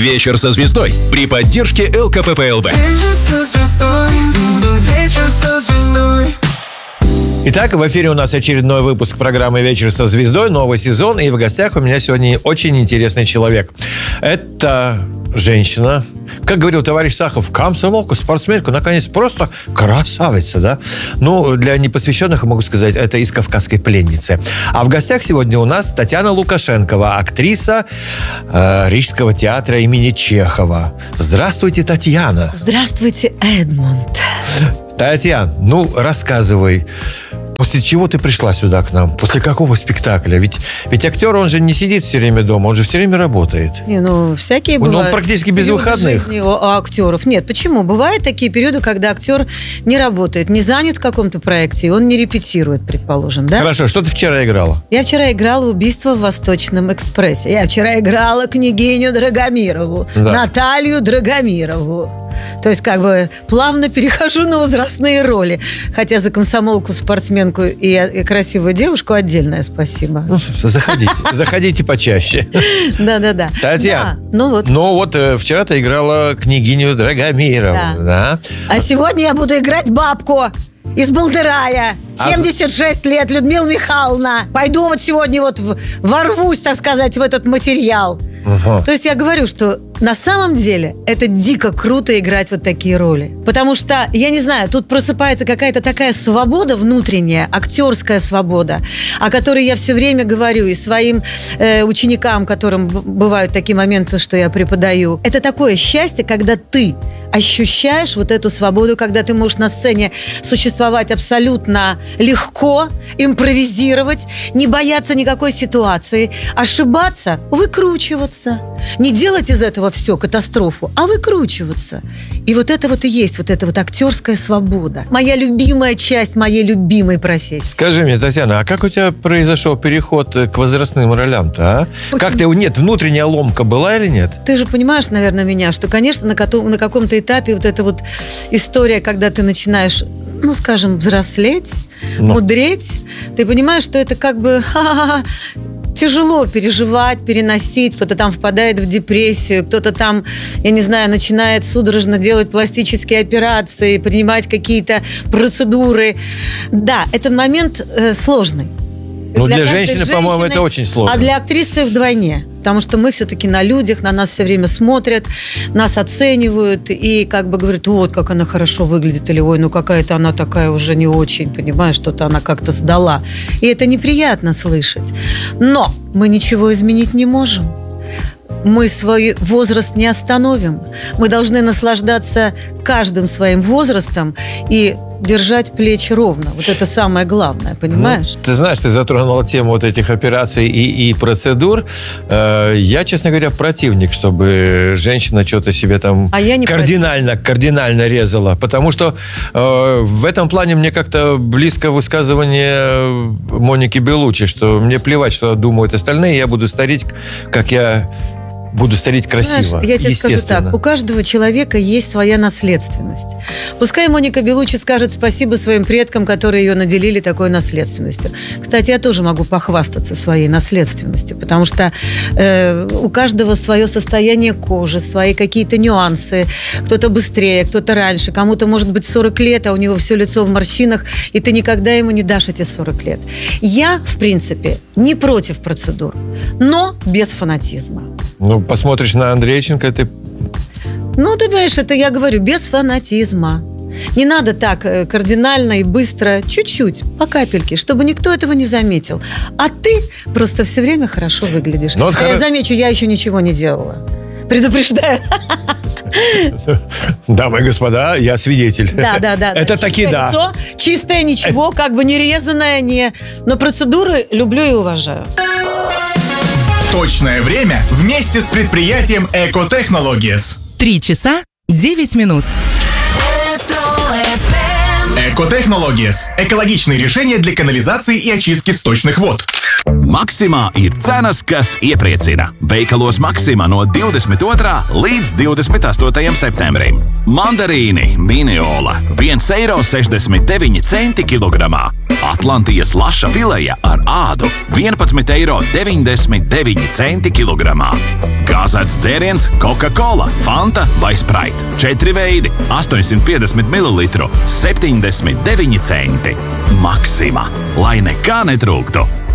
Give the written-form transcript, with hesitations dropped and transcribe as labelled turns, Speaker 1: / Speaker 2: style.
Speaker 1: Вечер со звездой при поддержке ЛКПП-ЛВ.
Speaker 2: Вечер со звездой, вечер со звездой.
Speaker 3: Итак, в эфире у нас очередной выпуск программы «Вечер со звездой», новый сезон. И в гостях у меня сегодня очень интересный человек. Это женщина, как говорил товарищ Сахов, комсомолка, спортсменка, наконец, просто красавица, да? Ну, для непосвященных могу сказать, это из «Кавказской пленницы». А в гостях сегодня у нас Татьяна Лукашенкова, актриса Рижского театра имени Чехова. Здравствуйте, Татьяна.
Speaker 4: Здравствуйте, Эдмунд.
Speaker 3: Татьяна, ну, рассказывай, после чего ты пришла сюда к нам? После какого спектакля? Ведь актер, он же не сидит все время дома, он же все время работает.
Speaker 4: Не, ну, всякие бывают.
Speaker 3: Он практически без
Speaker 4: периоды
Speaker 3: выходных.
Speaker 4: Жизни у актеров. Нет, почему? Бывают такие периоды, когда актер не работает, не занят в каком-то проекте, и он не репетирует, предположим, да?
Speaker 3: Хорошо, что ты вчера играла?
Speaker 4: Я вчера играла «Убийство в Восточном экспрессе». Я вчера играла княгиню Драгомирову,
Speaker 3: Да.
Speaker 4: Наталью Драгомирову. То есть, как бы, плавно перехожу на возрастные роли. Хотя за комсомолку, спортсменку и красивую девушку отдельное спасибо.
Speaker 3: Ну, заходите почаще.
Speaker 4: Да-да-да.
Speaker 3: Татьяна,
Speaker 4: Да, ну вот.
Speaker 3: ну вот вчера ты играла княгиню Драгомирову, да?
Speaker 4: А сегодня я буду играть бабку из Балдырая. 76 лет, Людмила Михайловна. Пойду вот сегодня вот ворвусь, так сказать, в этот материал.
Speaker 3: Ага.
Speaker 4: То есть я говорю, что на самом деле это дико круто играть вот такие роли. Потому что, я не знаю, тут просыпается какая-то такая свобода внутренняя, актерская свобода, о которой я все время говорю и своим ученикам, которым бывают такие моменты, что я преподаю. Это такое счастье, когда ты ощущаешь вот эту свободу, когда ты можешь на сцене существовать абсолютно легко, импровизировать, не бояться никакой ситуации, ошибаться, выкручиваться. Не делать из этого все катастрофу, а выкручиваться. И вот это вот и есть вот эта вот актерская свобода. Моя любимая часть моей любимой профессии.
Speaker 3: Скажи мне, Татьяна, а как у тебя произошел переход к возрастным ролям-то, а?
Speaker 4: Очень.
Speaker 3: Как ты, нет, внутренняя ломка была или нет?
Speaker 4: Ты же понимаешь, наверное, меня, что, конечно, на каком-то этапе вот эта вот история, когда ты начинаешь, ну, скажем, взрослеть, мудреть, ты понимаешь, что это как бы тяжело переживать, переносить. Кто-то там впадает в депрессию, кто-то там, я не знаю, начинает судорожно делать пластические операции, принимать какие-то процедуры. Да, этот момент сложный.
Speaker 3: Ну, для
Speaker 4: каждой
Speaker 3: женщины, по-моему, это очень сложно.
Speaker 4: А для актрисы вдвойне. Потому что мы все-таки на людях, на нас все время смотрят, нас оценивают и как бы говорят, вот как она хорошо выглядит, или ой, ну какая-то она такая уже не очень, понимаешь, что-то она как-то сдала. И это неприятно слышать. Но мы ничего изменить не можем. Мы свой возраст не остановим. Мы должны наслаждаться каждым своим возрастом и держать плечи ровно. Вот это самое главное, понимаешь?
Speaker 3: Ну, ты знаешь, ты затронула тему вот этих операций и процедур. Я, честно говоря, противник, чтобы женщина что-то себе там кардинально резала. Потому что в этом плане мне как-то близко высказывание Моники Беллуччи, что мне плевать, что думают остальные, я буду стареть, как я буду стареть красиво.
Speaker 4: Знаешь, я тебе скажу так, у каждого человека есть своя наследственность. Пускай Моника Беллуччи скажет спасибо своим предкам, которые ее наделили такой наследственностью. Кстати, я тоже могу похвастаться своей наследственностью, потому что у каждого свое состояние кожи, свои какие-то нюансы. Кто-то быстрее, кто-то раньше. Кому-то может быть 40 лет, а у него все лицо в морщинах, и ты никогда ему не дашь эти 40 лет. Я, в принципе, не против процедур, но без фанатизма.
Speaker 3: Ну, посмотришь на Андрейченко, ты...
Speaker 4: Ну, ты понимаешь, это я говорю, без фанатизма. Не надо так кардинально и быстро, чуть-чуть, по капельке, чтобы никто этого не заметил. А ты просто все время хорошо выглядишь. Я замечу, я еще ничего не делала. Предупреждаю.
Speaker 3: Дамы и господа, я свидетель.
Speaker 4: Да.
Speaker 3: Это таки да.
Speaker 4: Лицо, чистое, ничего, как бы не резаное, не... Но процедуры люблю и уважаю.
Speaker 5: Точное время вместе с предприятием Экотехнологиес.
Speaker 6: 3 часа 9 минут.
Speaker 5: Экотехнологиес – экологичные решения для канализации и очистки сточных вод.
Speaker 7: Maksimā ir cenas, kas iepriecina. Veikalos Maksimā no 22. līdz 28. septembrim. Mandarīni Miniola 1,69 eiro kilogramā. Atlantijas laša fileja ar ādu 11,99 eiro kilogramā. Gāza Gazēts dzēriens, Coca-Cola, Fanta vai Sprite. 4 veidi, 850 ml, 79 centi. Maxima, lai nekā netrūktu.